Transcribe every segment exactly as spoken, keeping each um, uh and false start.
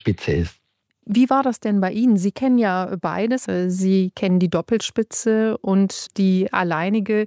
Spitze ist. Wie war das denn bei Ihnen? Sie kennen ja beides. Sie kennen die Doppelspitze und die alleinige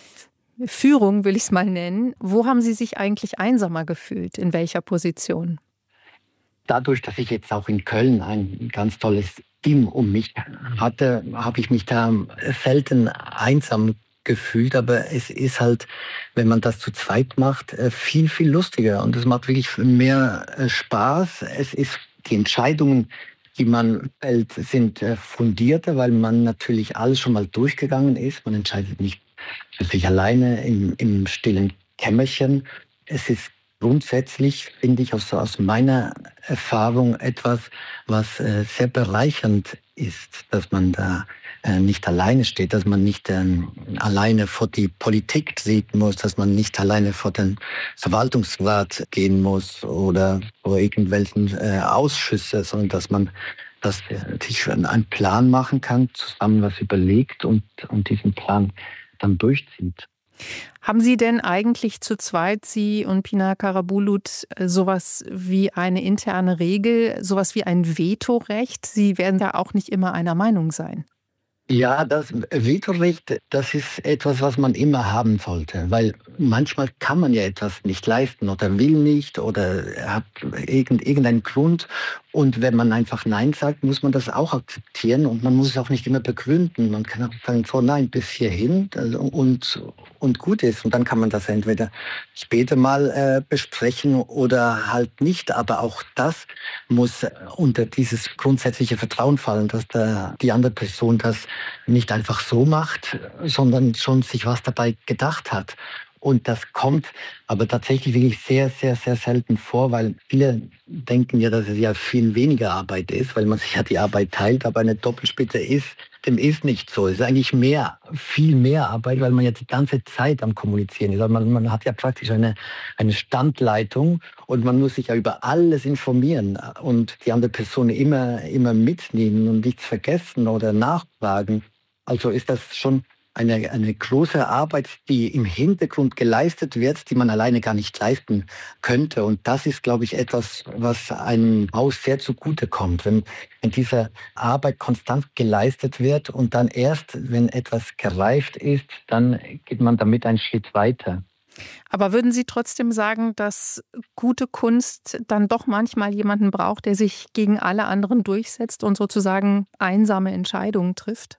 Führung, will ich es mal nennen. Wo haben Sie sich eigentlich einsamer gefühlt? In welcher Position? Dadurch, dass ich jetzt auch in Köln ein ganz tolles Team um mich hatte, habe ich mich da selten einsam gefühlt. Aber es ist halt, wenn man das zu zweit macht, viel, viel lustiger. Und es macht wirklich mehr Spaß. Es ist die Entscheidungen, die man fällt, sind fundierter, weil man natürlich alles schon mal durchgegangen ist. Man entscheidet nicht für sich alleine im, im stillen Kämmerchen. Es ist grundsätzlich, finde ich, aus, aus meiner Erfahrung etwas, was äh, sehr bereichernd ist, dass man da äh, nicht alleine steht, dass man nicht ähm, alleine vor die Politik treten muss, dass man nicht alleine vor den Verwaltungsrat gehen muss oder vor irgendwelchen äh, Ausschüsse, sondern dass man dass sich einen Plan machen kann, zusammen was überlegt und, und diesen Plan dann durchzieht. Haben Sie denn eigentlich zu zweit, Sie und Pınar Karabulut, sowas wie eine interne Regel, sowas wie ein Vetorecht? Sie werden ja auch nicht immer einer Meinung sein. Ja, das Vetorecht, das ist etwas, was man immer haben sollte, weil manchmal kann man ja etwas nicht leisten oder will nicht oder hat irgend, irgendeinen Grund. Und wenn man einfach Nein sagt, muss man das auch akzeptieren und man muss es auch nicht immer begründen. Man kann auch sagen, so nein, bis hierhin und, und gut ist. Und dann kann man das entweder später mal äh, besprechen oder halt nicht. Aber auch das muss unter dieses grundsätzliche Vertrauen fallen, dass der, die andere Person das nicht einfach so macht, sondern schon sich was dabei gedacht hat. Und das kommt aber tatsächlich wirklich sehr, sehr, sehr selten vor, weil viele denken ja, dass es ja viel weniger Arbeit ist, weil man sich ja die Arbeit teilt, aber eine Doppelspitze ist, dem ist nicht so. Es ist eigentlich mehr, viel mehr Arbeit, weil man ja die ganze Zeit am Kommunizieren ist. Also man, man hat ja praktisch eine, eine Standleitung und man muss sich ja über alles informieren und die andere Person immer, immer mitnehmen und nichts vergessen oder nachfragen. Also ist das schon eine, eine große Arbeit, die im Hintergrund geleistet wird, die man alleine gar nicht leisten könnte. Und das ist, glaube ich, etwas, was einem Haus sehr zugutekommt, wenn, wenn diese Arbeit konstant geleistet wird und dann erst, wenn etwas gereift ist, dann geht man damit einen Schritt weiter. Aber würden Sie trotzdem sagen, dass gute Kunst dann doch manchmal jemanden braucht, der sich gegen alle anderen durchsetzt und sozusagen einsame Entscheidungen trifft?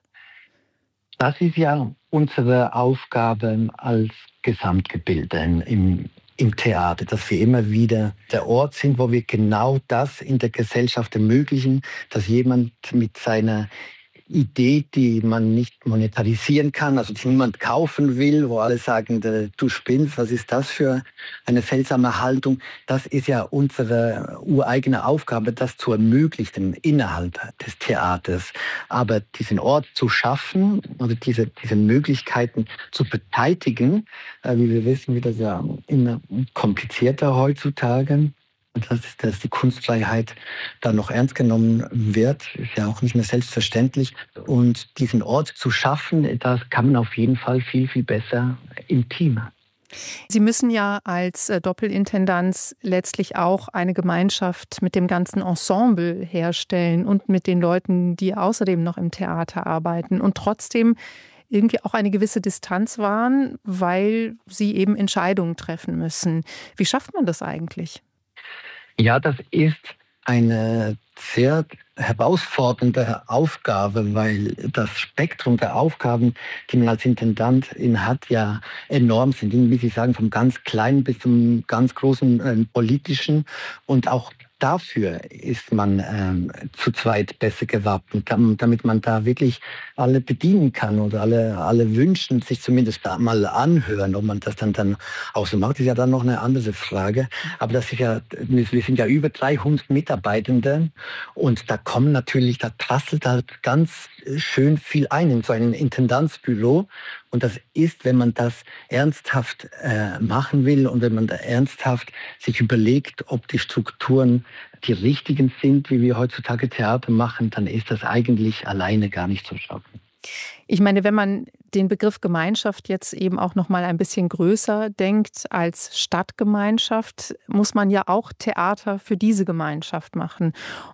Das ist ja unsere Aufgabe als Gesamtgebilde im, im Theater, dass wir immer wieder der Ort sind, wo wir genau das in der Gesellschaft ermöglichen, dass jemand mit seiner Idee, die man nicht monetarisieren kann, also die niemand kaufen will, wo alle sagen, du spinnst, was ist das für eine seltsame Haltung? Das ist ja unsere ureigene Aufgabe, das zu ermöglichen innerhalb des Theaters. Aber diesen Ort zu schaffen oder diese, diese Möglichkeiten zu beteiligen, wie wir wissen, wird das ja immer komplizierter heutzutage. Und das ist, dass die Kunstfreiheit da noch ernst genommen wird, ist ja auch nicht mehr selbstverständlich. Und diesen Ort zu schaffen, das kann man auf jeden Fall viel, viel besser im Team. Sie müssen ja als Doppelintendanz letztlich auch eine Gemeinschaft mit dem ganzen Ensemble herstellen und mit den Leuten, die außerdem noch im Theater arbeiten und trotzdem irgendwie auch eine gewisse Distanz wahren, weil sie eben Entscheidungen treffen müssen. Wie schafft man das eigentlich? Ja, das ist eine sehr herausfordernde Aufgabe, weil das Spektrum der Aufgaben, die man als Intendant in hat, ja enorm sind. Wie Sie sagen, vom ganz kleinen bis zum ganz großen äh, politischen. Und auch dafür ist man ähm, zu zweit besser gewappnet, damit man da wirklich alle bedienen kann oder alle, alle wünschen, sich zumindest da mal anhören. Ob man das dann, dann auch so macht, ist ja dann noch eine andere Frage. Aber das ist ja, wir sind ja über dreihundert Mitarbeitende und da kommen natürlich, da prasselt halt ganz schön viel ein in so ein Intendanzbüro. Und das ist, wenn man das ernsthaft äh, machen will und wenn man da ernsthaft sich überlegt, ob die Strukturen die richtigen sind, wie wir heutzutage Theater machen, dann ist das eigentlich alleine gar nicht zu schaffen. Ich meine, wenn man den Begriff Gemeinschaft jetzt eben auch noch mal ein bisschen größer denkt als Stadtgemeinschaft, muss man ja auch Theater für diese Gemeinschaft machen.